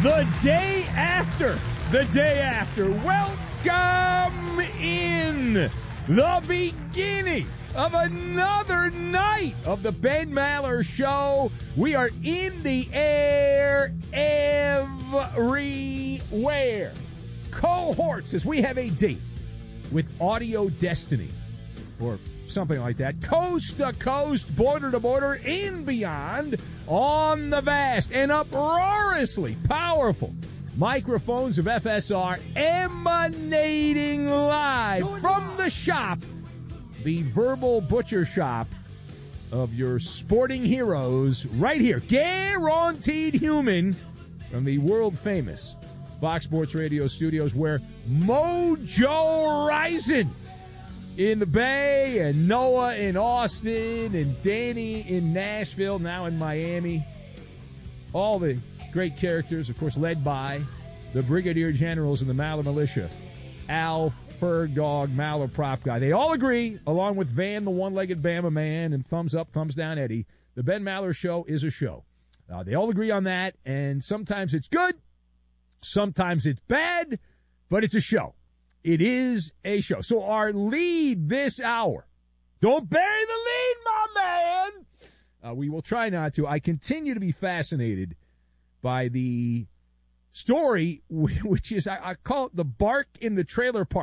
The day after, welcome in the beginning of another night of the Ben Maller Show. We are in the air everywhere. Cohorts, as we have a date with Audio Destiny, or something like that, coast to coast, border to border, and beyond, on the vast and uproariously powerful microphones of FSR, emanating live from the shop, the verbal butcher shop of your sporting heroes, right here, guaranteed human, from the world-famous Fox Sports Radio studios, where Mojo Rising in the Bay, and Noah in Austin, and Danny in Nashville, now in Miami. All the great characters, of course, led by the Brigadier Generals in the Maller Militia. Al, Ferg Dog, Maller Prop Guy. They all agree, along with Van, the one-legged Bama man, and Thumbs Up, Thumbs Down Eddie, the Ben Maller Show is a show. They all agree on that, and sometimes it's good, sometimes it's bad, but it's a show. It is a show. So our lead this hour, don't bury the lead, my man. We will try not to. I continue to be fascinated by the story, which is, I call it the bark in the trailer park.